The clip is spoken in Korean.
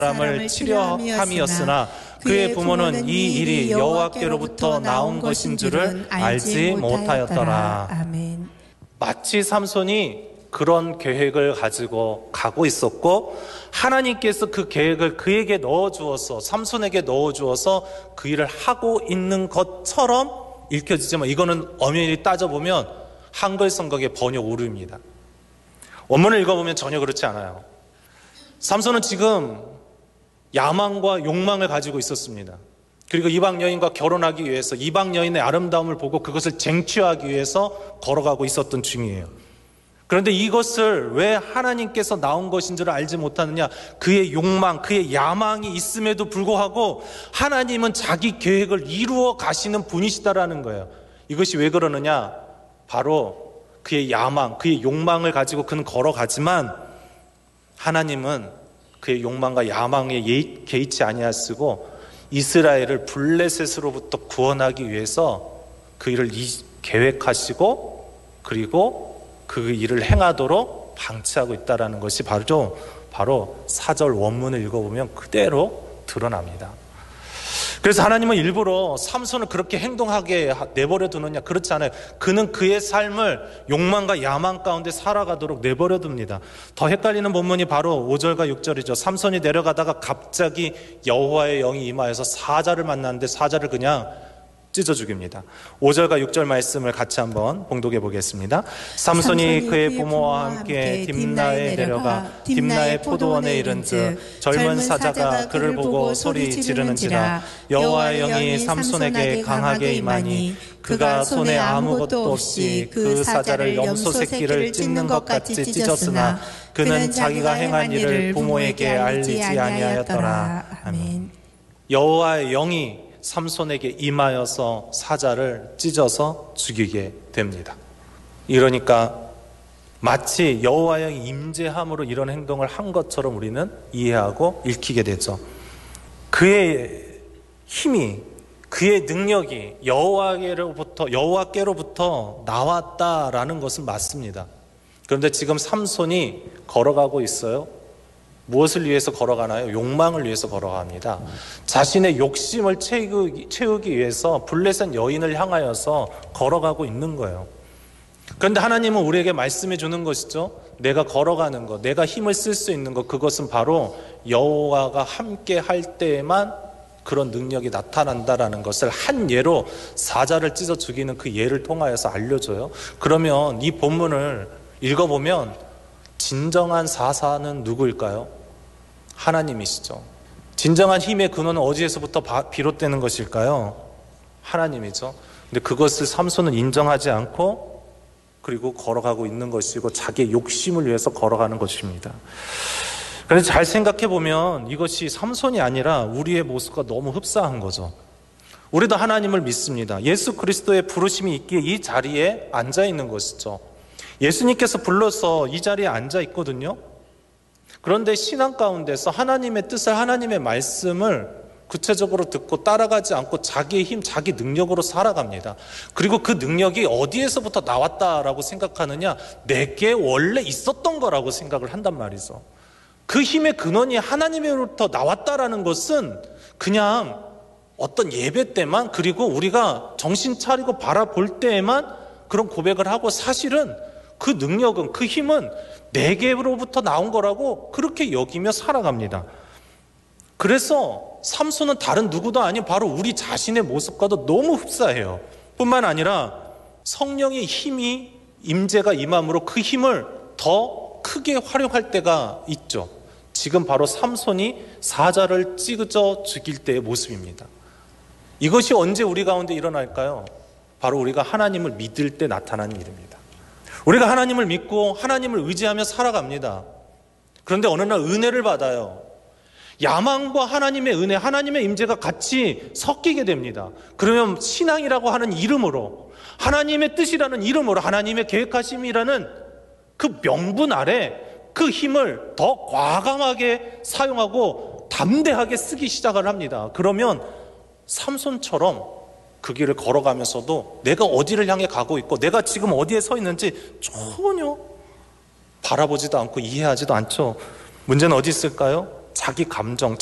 사람을 치려함이었으나 그의 부모는 이 일이 여호와께로부터 나온 것인 줄을 알지 못하였더라. 아멘. 마치 삼손이 그런 계획을 가지고 가고 있었고 하나님께서 그 계획을 그에게 넣어주어서 삼손에게 넣어주어서 그 일을 하고 있는 것처럼 읽혀지지만 이거는 엄연히 따져보면 한글 성경의 번역 오류입니다. 원문을 읽어보면 전혀 그렇지 않아요. 삼손은 지금 야망과 욕망을 가지고 있었습니다. 그리고 이방 여인과 결혼하기 위해서 이방 여인의 아름다움을 보고 그것을 쟁취하기 위해서 걸어가고 있었던 중이에요. 그런데 이것을 왜 하나님께서 나온 것인 줄 알지 못하느냐? 그의 욕망, 그의 야망이 있음에도 불구하고 하나님은 자기 계획을 이루어 가시는 분이시다라는 거예요. 이것이 왜 그러느냐? 바로 그의 야망, 그의 욕망을 가지고 그는 걸어가지만 하나님은 그의 욕망과 야망에 개의치 아니하시고 이스라엘을 블레셋으로부터 구원하기 위해서 그 일을 계획하시고 그리고 그 일을 행하도록 방치하고 있다는 것이 바로 4절 원문을 읽어보면 그대로 드러납니다. 그래서 하나님은 일부러 삼손을 그렇게 행동하게 내버려 두느냐? 그렇지 않아요. 그는 그의 삶을 욕망과 야망 가운데 살아가도록 내버려 둡니다. 더 헷갈리는 본문이 바로 5절과 6절이죠. 삼손이 내려가다가 갑자기 여호와의 영이 임하여서 사자를 만났는데 사자를 그냥 찢어 죽입니다. 5절과 6절 말씀을 같이 한번 봉독해 보겠습니다. 삼손이 그의 부모와 함께 딥나에 내려가 딥나의 포도원에 이른즉 젊은 사자가 그를 보고 소리 지르는지라 여호와의 영이 삼손에게 강하게 임하니 그가 손에 아무것도 없이 그 사자를 염소 새끼를 찢는 것 같이 찢었으나 그는 자기가 행한 일을 부모에게 알리지 아니하였더라. 아멘. 여호와의 영이 삼손에게 임하여서 사자를 찢어서 죽이게 됩니다. 이러니까 마치 여호와의 영이 임재함으로 이런 행동을 한 것처럼 우리는 이해하고 읽히게 되죠. 그의 힘이, 그의 능력이 여호와께로부터 나왔다라는 것은 맞습니다. 그런데 지금 삼손이 걸어가고 있어요. 무엇을 위해서 걸어가나요? 욕망을 위해서 걸어갑니다. 자신의 욕심을 채우기 위해서 블레셋 여인을 향하여서 걸어가고 있는 거예요. 그런데 하나님은 우리에게 말씀해 주는 것이죠. 내가 걸어가는 것, 내가 힘을 쓸 수 있는 것, 그것은 바로 여호와가 함께 할 때에만 그런 능력이 나타난다라는 것을 한 예로 사자를 찢어 죽이는 그 예를 통하여서 알려줘요. 그러면 이 본문을 읽어보면 진정한 사사는 누구일까요? 하나님이시죠. 진정한 힘의 근원은 어디에서부터 비롯되는 것일까요? 하나님이죠. 근데 그것을 삼손은 인정하지 않고 그리고 걸어가고 있는 것이고 자기의 욕심을 위해서 걸어가는 것입니다. 그래서 잘 생각해 보면 이것이 삼손이 아니라 우리의 모습과 너무 흡사한 거죠. 우리도 하나님을 믿습니다. 예수 그리스도의 부르심이 있기에 이 자리에 앉아 있는 것이죠. 예수님께서 불러서 이 자리에 앉아 있거든요. 그런데 신앙 가운데서 하나님의 뜻을, 하나님의 말씀을 구체적으로 듣고 따라가지 않고 자기의 힘, 자기 능력으로 살아갑니다. 그리고 그 능력이 어디에서부터 나왔다라고 생각하느냐? 내게 원래 있었던 거라고 생각을 한단 말이죠. 그 힘의 근원이 하나님으로부터 나왔다라는 것은 그냥 어떤 예배 때만, 그리고 우리가 정신 차리고 바라볼 때에만 그런 고백을 하고, 사실은 그 능력은, 그 힘은 내게로부터 나온 거라고 그렇게 여기며 살아갑니다. 그래서 삼손은 다른 누구도 아닌 바로 우리 자신의 모습과도 너무 흡사해요. 뿐만 아니라 성령의 힘이, 임재가 임함으로 그 힘을 더 크게 활용할 때가 있죠. 지금 바로 삼손이 사자를 찢어 죽일 때의 모습입니다. 이것이 언제 우리 가운데 일어날까요? 바로 우리가 하나님을 믿을 때 나타나는 일입니다. 우리가 하나님을 믿고 하나님을 의지하며 살아갑니다. 그런데 어느 날 은혜를 받아요. 야망과 하나님의 은혜, 하나님의 임재가 같이 섞이게 됩니다. 그러면 신앙이라고 하는 이름으로, 하나님의 뜻이라는 이름으로, 하나님의 계획하심이라는 그 명분 아래 그 힘을 더 과감하게 사용하고 담대하게 쓰기 시작을 합니다. 그러면 삼손처럼 그 길을 걸어가면서도 내가 어디를 향해 가고 있고 내가 지금 어디에 서 있는지 전혀 바라보지도 않고 이해하지도 않죠. 문제는 어디 있을까요? 자기 감정,